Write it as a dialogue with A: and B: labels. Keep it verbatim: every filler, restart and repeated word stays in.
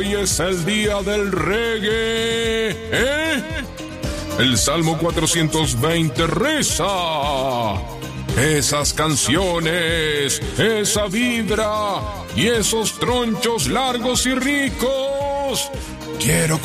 A: hoy es el día del reggae, ¿eh? El Salmo cuatrocientos veinte reza: esas canciones, esa vibra y esos tronchos largos y ricos, quiero